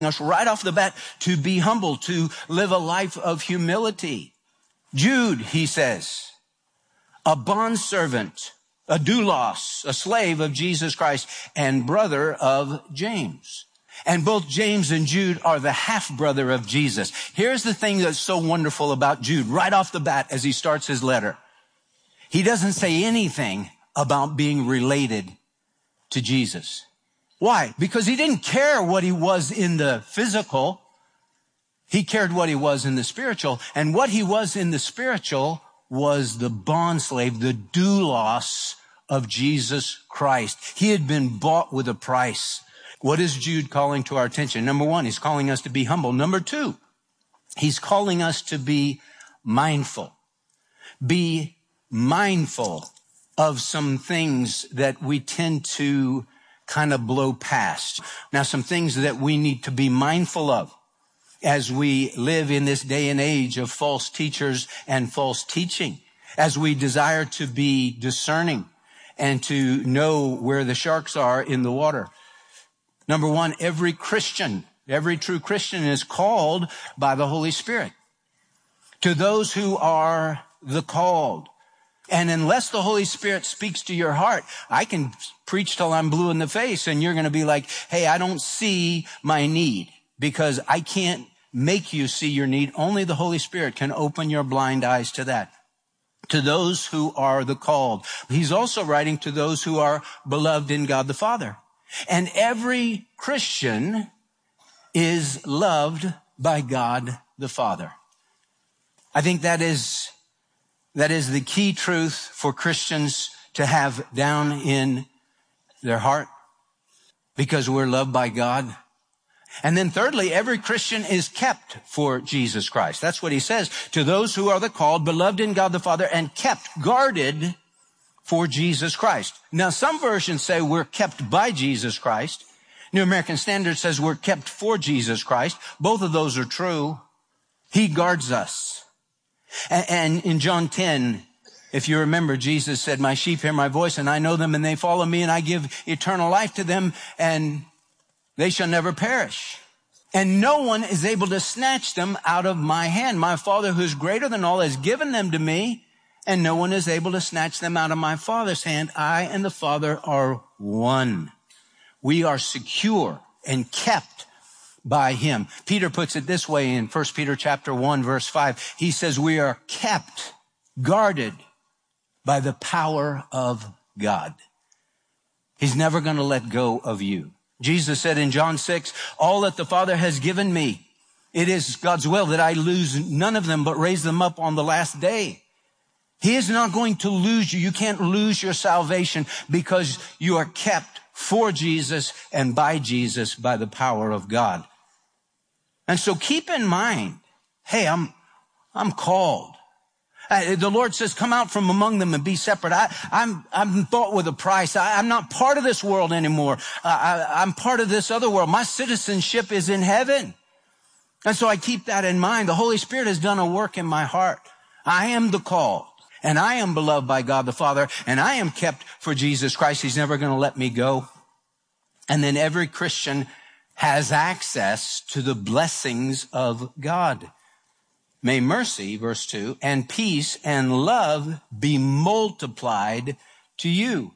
us right off the bat to be humble, to live a life of humility. Jude, he says, a bondservant, a doulos, a slave of Jesus Christ, and brother of James. And both James and Jude are the half-brother of Jesus. Here's the thing that's so wonderful about Jude right off the bat as he starts his letter. He doesn't say anything about being related to Jesus. Why? Because he didn't care what he was in the physical. He cared what he was in the spiritual. And what he was in the spiritual was the bondslave, the doulos of Jesus Christ. He had been bought with a price. What is Jude calling to our attention? Number one, he's calling us to be humble. Number two, he's calling us to be mindful. Be mindful of some things that we tend to kind of blow past. Now, some things that we need to be mindful of as we live in this day and age of false teachers and false teaching, as we desire to be discerning and to know where the sharks are in the water. Number one, every Christian, every true Christian is called by the Holy Spirit. To those who are the called. And unless the Holy Spirit speaks to your heart, I can preach till I'm blue in the face and you're going to be like, hey, I don't see my need because I can't make you see your need. Only the Holy Spirit can open your blind eyes to that. To those who are the called. He's also writing to those who are beloved in God the Father. And every Christian is loved by God the Father. I think that is the key truth for Christians to have down in their heart, because we're loved by God. And then thirdly, every Christian is kept for Jesus Christ. That's what he says. To those who are the called, beloved in God the Father, and kept, guarded for Jesus Christ. Now, some versions say we're kept by Jesus Christ. New American Standard says we're kept for Jesus Christ. Both of those are true. He guards us. And in John 10, if you remember, Jesus said, my sheep hear my voice, and I know them, and they follow me, and I give eternal life to them, and they shall never perish. And no one is able to snatch them out of my hand. My Father, who is greater than all, has given them to me, and no one is able to snatch them out of my Father's hand. I and the Father are one. We are secure and kept by him. Peter puts it this way in 1 Peter chapter 1, verse 5. He says we are kept, guarded by the power of God. He's never going to let go of you. Jesus said in John 6, all that the Father has given me, it is God's will that I lose none of them, but raise them up on the last day. He is not going to lose you. You can't lose your salvation because you are kept for Jesus and by Jesus by the power of God. And so keep in mind, hey, I'm called. The Lord says, come out from among them and be separate. I'm bought with a price. I'm not part of this world anymore. I'm part of this other world. My citizenship is in heaven. And so I keep that in mind. The Holy Spirit has done a work in my heart. I am the called, and I am beloved by God the Father, and I am kept for Jesus Christ. He's never going to let me go. And then every Christian has access to the blessings of God. May mercy, verse 2, and peace and love be multiplied to you.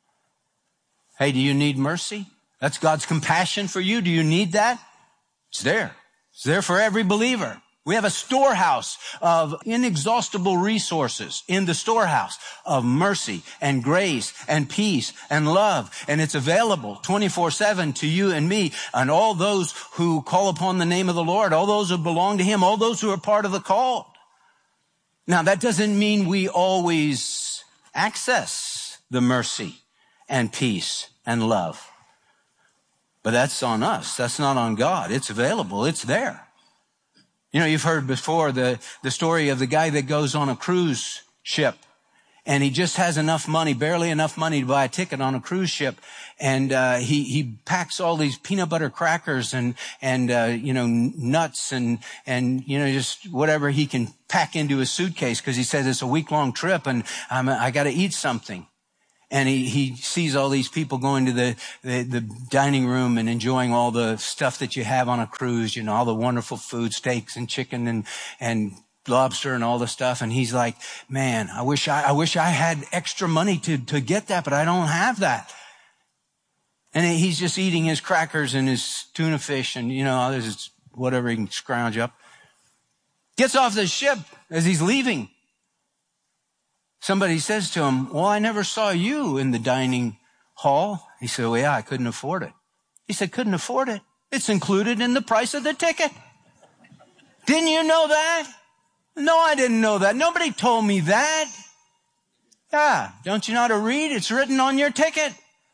Hey, do you need mercy? That's God's compassion for you. Do you need that? It's there. It's there for every believer. We have a storehouse of inexhaustible resources in the storehouse of mercy and grace and peace and love. And it's available 24/7 to you and me and all those who call upon the name of the Lord, all those who belong to him, all those who are part of the called. Now, that doesn't mean we always access the mercy and peace and love. But that's on us. That's not on God. It's available. It's there. You know, you've heard before the story of the guy that goes on a cruise ship and he just has enough money, barely enough money to buy a ticket on a cruise ship. And, he packs all these peanut butter crackers and nuts and, just whatever he can pack into his suitcase because he says it's a week-long trip and I got to eat something. And he sees all these people going to the dining room and enjoying all the stuff that you have on a cruise, you know, all the wonderful food, steaks and chicken and lobster and all the stuff. And he's like, man, I wish I had extra money to get that, but I don't have that. And he's just eating his crackers and his tuna fish and, you know, there's whatever he can scrounge up. Gets off the ship as he's leaving. Somebody says to him, well, I never saw you in the dining hall. He said, well, yeah, I couldn't afford it. He said, couldn't afford it? It's included in the price of the ticket. Didn't you know that? No, I didn't know that. Nobody told me that. Yeah, don't you know how to read? It's written on your ticket.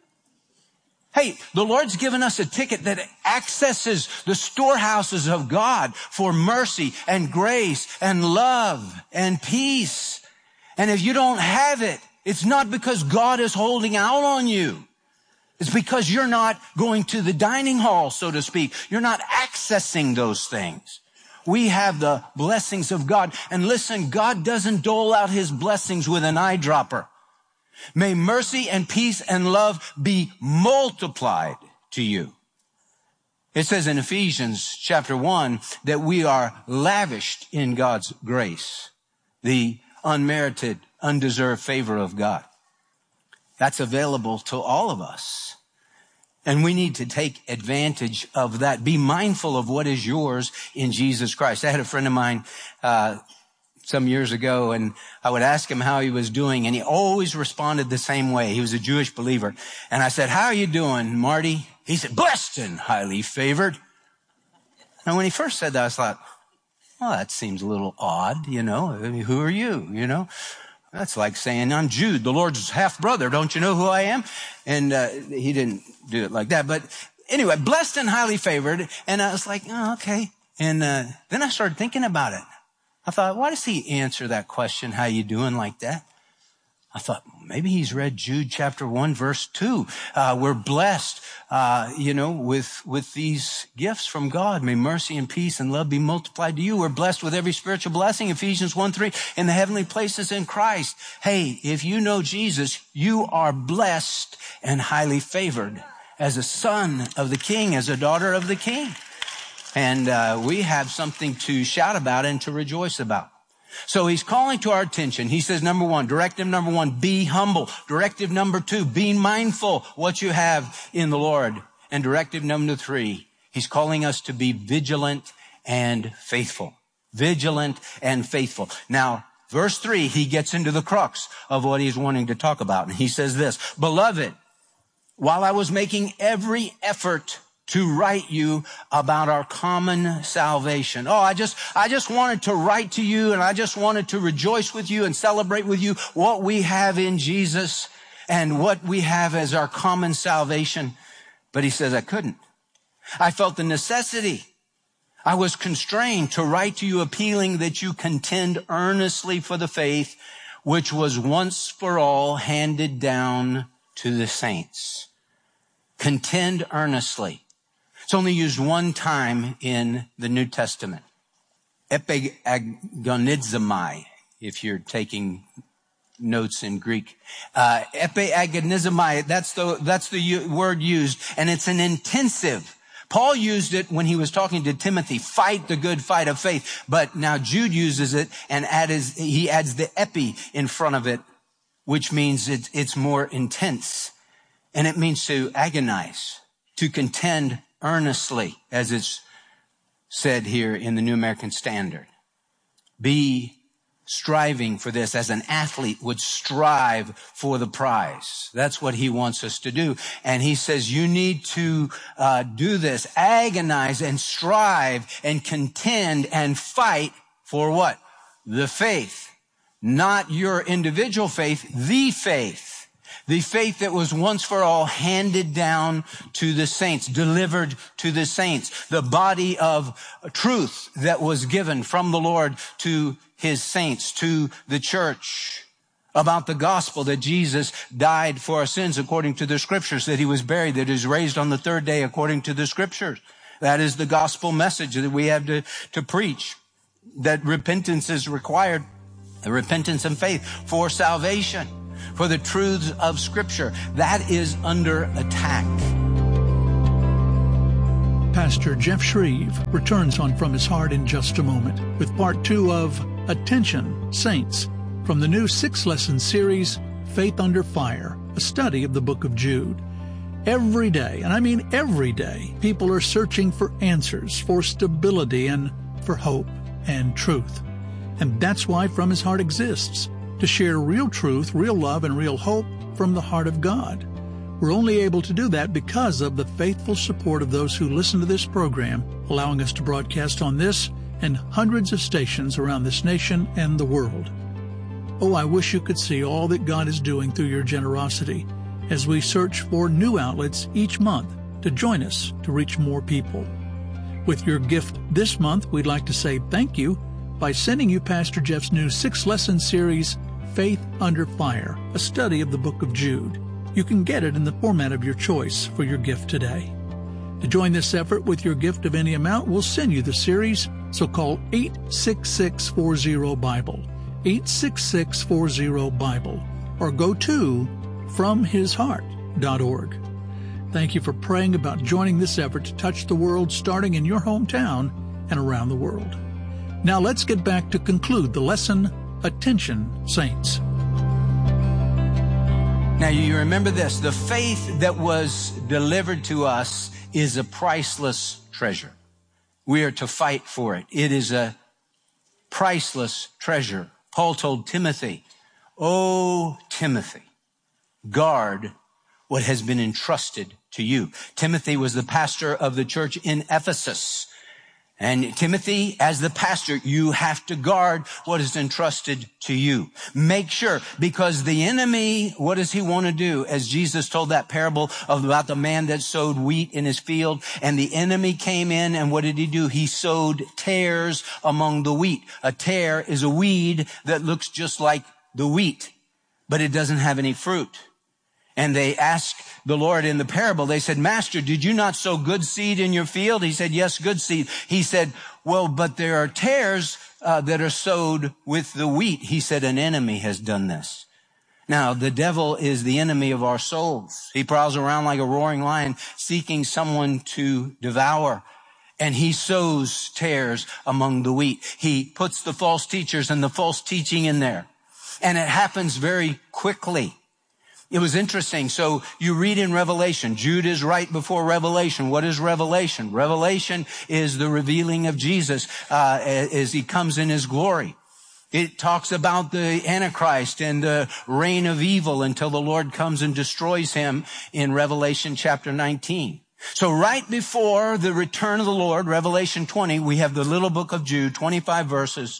Hey, the Lord's given us a ticket that accesses the storehouses of God for mercy and grace and love and peace. And if you don't have it, it's not because God is holding out on you. It's because you're not going to the dining hall, so to speak. You're not accessing those things. We have the blessings of God. And listen, God doesn't dole out his blessings with an eyedropper. May mercy and peace and love be multiplied to you. It says in Ephesians chapter 1 that we are lavished in God's grace, the unmerited, undeserved favor of God. That's available to all of us. And we need to take advantage of that. Be mindful of what is yours in Jesus Christ. I had a friend of mine some years ago, and I would ask him how he was doing, and he always responded the same way. He was a Jewish believer. And I said, how are you doing, Marty? He said, blessed and highly favored. Now, when he first said that, I thought, well, that seems a little odd, you know. I mean, who are you, you know? That's like saying, I'm Jude, the Lord's half-brother. Don't you know who I am? And he didn't do it like that. But anyway, blessed and highly favored. And I was like, oh, okay. And then I started thinking about it. I thought, why does he answer that question, how you doing, like that? I thought, maybe he's read Jude chapter 1, verse 2. We're blessed, with these gifts from God. May mercy and peace and love be multiplied to you. We're blessed with every spiritual blessing, Ephesians 1:3, in the heavenly places in Christ. Hey, if you know Jesus, you are blessed and highly favored as a son of the King, as a daughter of the King. And we have something to shout about and to rejoice about. So he's calling to our attention. He says, directive number one, be humble. Directive number 2, be mindful what you have in the Lord. And directive number 3, he's calling us to be vigilant and faithful. Vigilant and faithful. Now, verse 3, he gets into the crux of what he's wanting to talk about. And he says this, beloved, while I was making every effort to write you about our common salvation. Oh, I just wanted to write to you, and I just wanted to rejoice with you and celebrate with you what we have in Jesus and what we have as our common salvation. But he says, I couldn't. I felt the necessity. I was constrained to write to you appealing that you contend earnestly for the faith which was once for all handed down to the saints. Contend earnestly. It's only used one time in the New Testament. Epiagonizomai, if you're taking notes in Greek. Epiagonizomai, that's the word used, and it's an intensive. Paul used it when he was talking to Timothy, fight the good fight of faith. But now Jude uses it and he adds the epi in front of it, which means it's more intense. And it means to agonize, to contend earnestly, as it's said here in the New American Standard. Be striving for this as an athlete would strive for the prize. That's what he wants us to do. And he says you need to do this, agonize and strive and contend and fight for what? The faith. Not your individual faith, the faith. The faith that was once for all handed down to the saints, delivered to the saints. The body of truth that was given from the Lord to his saints, to the church. About the gospel that Jesus died for our sins according to the scriptures, that he was buried, that he was raised on the third day according to the scriptures. That is the gospel message that we have to preach. That repentance is required, repentance and faith for salvation. for the truths of Scripture. That is under attack. Pastor Jeff Shreve returns on From His Heart in just a moment with part 2 of Attention, Saints, from the new 6-lesson series, Faith Under Fire, a study of the book of Jude. Every day, and I mean every day, people are searching for answers, for stability, and for hope and truth. And that's why From His Heart exists, to share real truth, real love, and real hope from the heart of God. We're only able to do that because of the faithful support of those who listen to this program, allowing us to broadcast on this and hundreds of stations around this nation and the world. Oh, I wish you could see all that God is doing through your generosity as we search for new outlets each month to join us to reach more people. With your gift this month, we'd like to say thank you by sending you Pastor Jeff's new 6-lesson series, Faith Under Fire, a study of the book of Jude. You can get it in the format of your choice for your gift today. To join this effort with your gift of any amount, we'll send you the series, so call 86640-BIBLE, 86640-BIBLE, or go to FromHisHeart.org. Thank you for praying about joining this effort to touch the world, starting in your hometown and around the world. Now let's get back to conclude the lesson, Attention, Saints. Now you remember this, the faith that was delivered to us is a priceless treasure. We are to fight for it. It is a priceless treasure. Paul told Timothy, "Oh, Timothy, guard what has been entrusted to you." Timothy was the pastor of the church in Ephesus. And Timothy, as the pastor, you have to guard what is entrusted to you. Make sure, because the enemy, what does he want to do? As Jesus told that parable about the man that sowed wheat in his field, and the enemy came in, and what did he do? He sowed tares among the wheat. A tare is a weed that looks just like the wheat, but it doesn't have any fruit. And they asked the Lord in the parable, they said, "Master, did you not sow good seed in your field?" He said, "Yes, good seed." He said, "Well, but there are tares that are sowed with the wheat." He said, "An enemy has done this." Now, the devil is the enemy of our souls. He prowls around like a roaring lion, seeking someone to devour. And he sows tares among the wheat. He puts the false teachers and the false teaching in there. And it happens very quickly. It was interesting. So you read in Revelation, Jude is right before Revelation. What is Revelation? Revelation is the revealing of Jesus as he comes in his glory. It talks about the Antichrist and the reign of evil until the Lord comes and destroys him in Revelation chapter 19. So right before the return of the Lord, Revelation 20, we have the little book of Jude, 25 verses,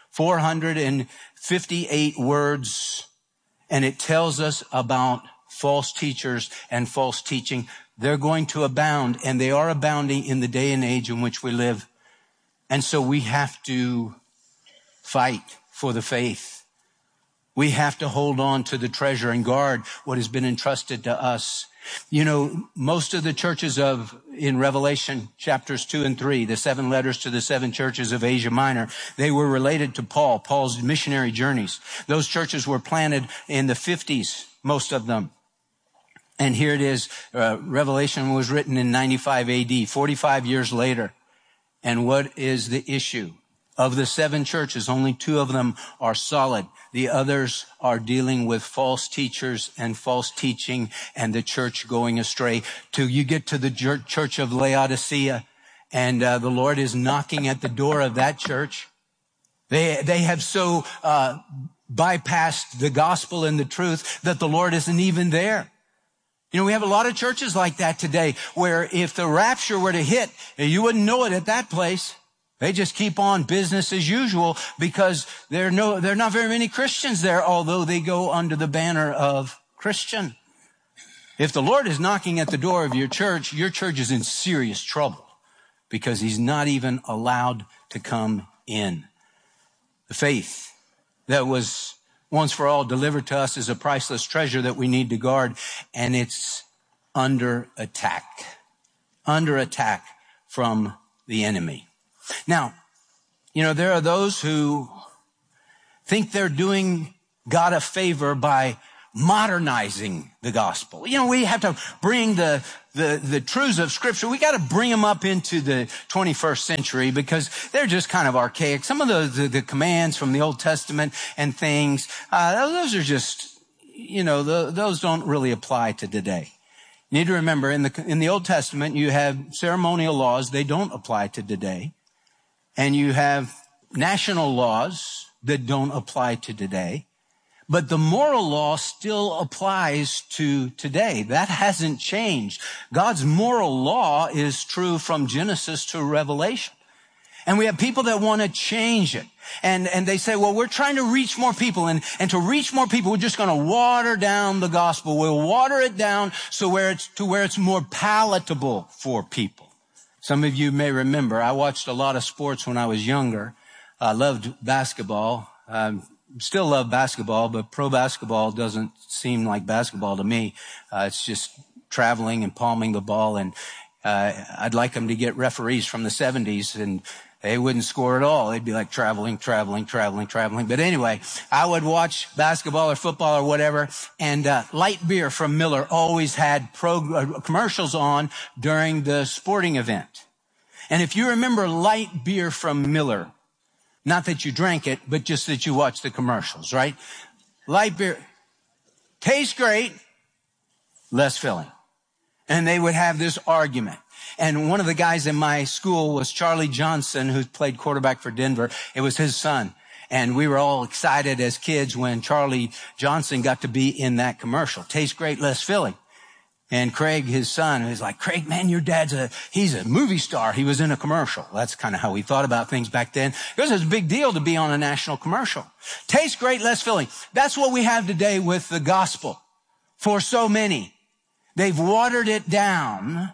458 words. And it tells us about false teachers and false teaching. They're going to abound, and they are abounding in the day and age in which we live. And so we have to fight for the faith. We have to hold on to the treasure and guard what has been entrusted to us. You know, most of the churches in Revelation chapters 2 and 3, the 7 letters to the 7 churches of Asia Minor, they were related to Paul's missionary journeys. Those churches were planted in the 50s, most of them. And here it is, Revelation was written in 95 AD, 45 years later. And what is the issue? Of the 7 churches, only 2 of them are solid. The others are dealing with false teachers and false teaching and the church going astray. Till you get to the church of Laodicea, and the Lord is knocking at the door of that church. They have so bypassed the gospel and the truth that the Lord isn't even there. You know, we have a lot of churches like that today, where if the rapture were to hit, you wouldn't know it at that place. They just keep on business as usual because there are not very many Christians there, although they go under the banner of Christian. If the Lord is knocking at the door of your church is in serious trouble because he's not even allowed to come in. The faith that was once for all delivered to us is a priceless treasure that we need to guard, and it's under attack from the enemy. Now, you know, there are those who think they're doing God a favor by modernizing the gospel. You know, we have to bring the truths of Scripture. We got to bring them up into the 21st century because they're just kind of archaic. Some of the commands from the Old Testament and things, those are just, you know, those don't really apply to today. You need to remember, in the Old Testament, you have ceremonial laws. They don't apply to today. And you have national laws that don't apply to today. But the moral law still applies to today. That hasn't changed. God's moral law is true from Genesis to Revelation. And we have people that want to change it. And they say, well, we're trying to reach more people. And to reach more people, we're just going to water down the gospel. We'll water it down where it's more palatable for people. Some of you may remember, I watched a lot of sports when I was younger. I loved basketball. Still love basketball, but pro basketball doesn't seem like basketball to me. It's just traveling and palming the ball. And I'd like them to get referees from the 70s, and they wouldn't score at all. They'd be like traveling. But anyway, I would watch basketball or football or whatever, and light beer from Miller always had commercials on during the sporting event. And if you remember light beer from Miller, not that you drank it, but just that you watched the commercials, right? Light beer tastes great, less filling. And they would have this argument. And one of the guys in my school was Charlie Johnson, who played quarterback for Denver. It was his son. And we were all excited as kids when Charlie Johnson got to be in that commercial. Tastes great, less filling. And Craig, his son, was like, Craig, man, your dad's he's a movie star. He was in a commercial. That's kind of how we thought about things back then. It was a big deal to be on a national commercial. Tastes great, less filling. That's what we have today with the gospel for so many. They've watered it down.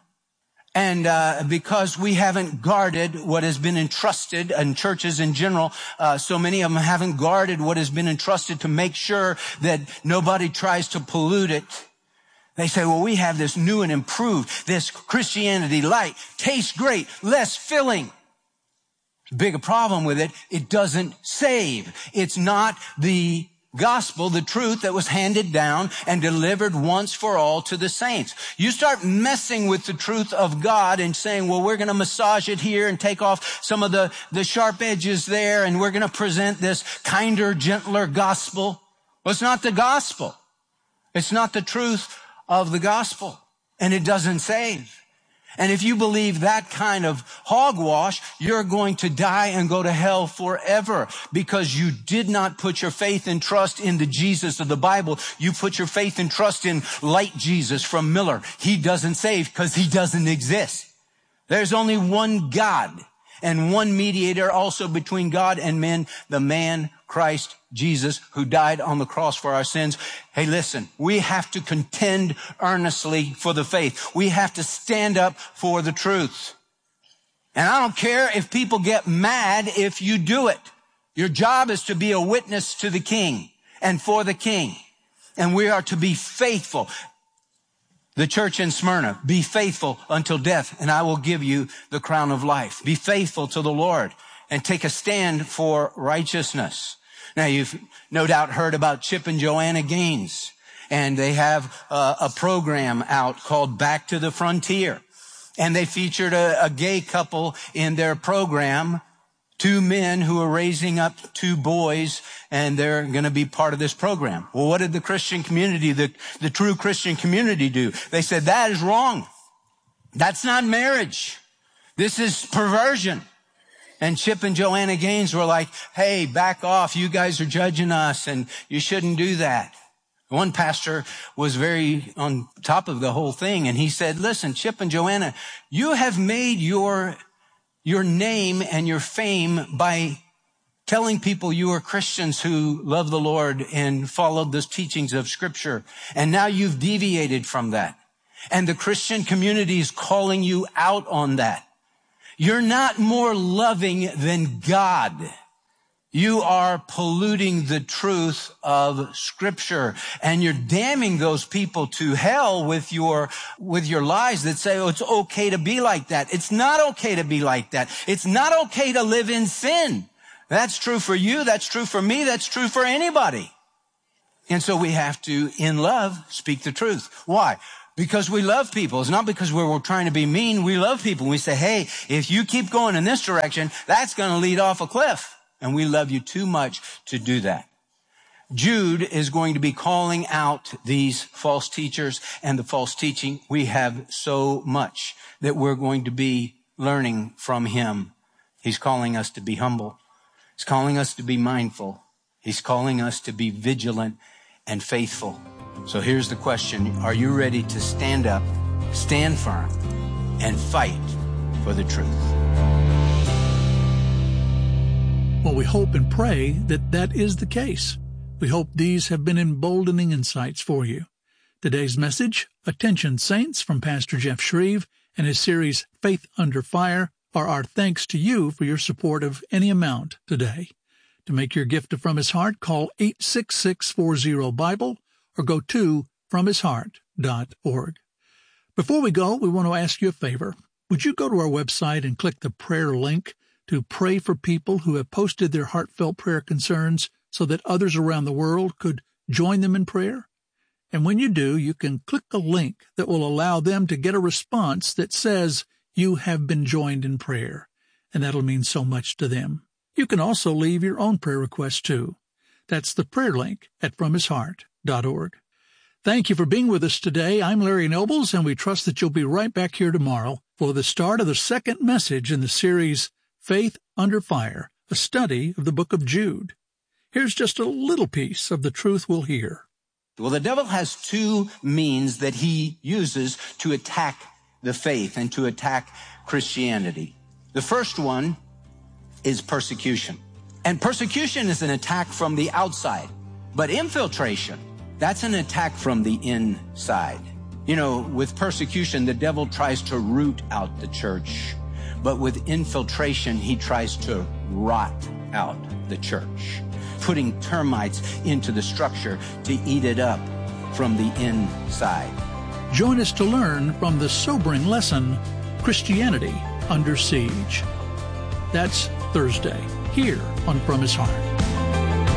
And because we haven't guarded what has been entrusted, and churches in general, so many of them haven't guarded what has been entrusted to make sure that nobody tries to pollute it. They say, well, we have this new and improved, this Christianity light, tastes great, less filling. Big problem with it, it doesn't save. It's not the gospel, the truth that was handed down and delivered once for all to the saints. You start messing with the truth of God and saying, well, we're going to massage it here and take off some of the sharp edges there, and we're going to present this kinder, gentler gospel. Well, it's not the gospel. It's not the truth of the gospel, and it doesn't save. And if you believe that kind of hogwash, you're going to die and go to hell forever because you did not put your faith and trust in the Jesus of the Bible. You put your faith and trust in light Jesus from Miller. He doesn't save because he doesn't exist. There's only one God and one mediator also between God and men, the man Christ Jesus, who died on the cross for our sins. Hey, listen, we have to contend earnestly for the faith. We have to stand up for the truth. And I don't care if people get mad if you do it. Your job is to be a witness to the King and for the King. And we are to be faithful. The church in Smyrna, be faithful until death, and I will give you the crown of life. Be faithful to the Lord and take a stand for righteousness. Now, you've no doubt heard about Chip and Joanna Gaines, and they have a program out called Back to the Frontier. And they featured a gay couple in their program, two men who are raising up two boys, and they're going to be part of this program. Well, what did the Christian community, the true Christian community do? They said, that is wrong. That's not marriage. This is perversion. And Chip and Joanna Gaines were like, hey, back off. You guys are judging us, and you shouldn't do that. One pastor was very on top of the whole thing, and he said, listen, Chip and Joanna, you have made your name and your fame by telling people you are Christians who love the Lord and followed the teachings of Scripture. And now you've deviated from that. And the Christian community is calling you out on that. You're not more loving than God. You are polluting the truth of Scripture, and you're damning those people to hell with your lies that say, oh, it's okay to be like that. It's not okay to be like that. It's not okay to live in sin. That's true for you. That's true for me. That's true for anybody. And so we have to, in love, speak the truth. Why? Because we love people. It's not because we're trying to be mean. We love people. We say, hey, if you keep going in this direction, that's going to lead off a cliff. And we love you too much to do that. Jude is going to be calling out these false teachers and the false teaching. We have so much that we're going to be learning from him. He's calling us to be humble. He's calling us to be mindful. He's calling us to be vigilant and faithful. So here's the question. Are you ready to stand up, stand firm, and fight for the truth? Well, we hope and pray that that is the case. We hope these have been emboldening insights for you. Today's message, Attention Saints, from Pastor Jeff Shreve and his series Faith Under Fire, are our thanks to you for your support of any amount today. To make your gift From His Heart, call 866-40-BIBLE or go to FromHisHeart.org. Before we go, we want to ask you a favor. Would you go to our website and click the prayer link to pray for people who have posted their heartfelt prayer concerns so that others around the world could join them in prayer? And when you do, you can click a link that will allow them to get a response that says you have been joined in prayer, and that'll mean so much to them. You can also leave your own prayer request, too. That's the prayer link at FromHisHeart.org. Thank you for being with us today. I'm Larry Nobles, and we trust that you'll be right back here tomorrow for the start of the second message in the series Faith Under Fire, a study of the book of Jude. Here's just a little piece of the truth we'll hear. Well, the devil has two means that he uses to attack the faith and to attack Christianity. The first one is persecution. And persecution is an attack from the outside. But infiltration, that's an attack from the inside. You know, with persecution, the devil tries to root out the church. But with infiltration, he tries to rot out the church, putting termites into the structure to eat it up from the inside. Join us to learn from the sobering lesson, Christianity Under Siege. That's Thursday, here on From His Heart.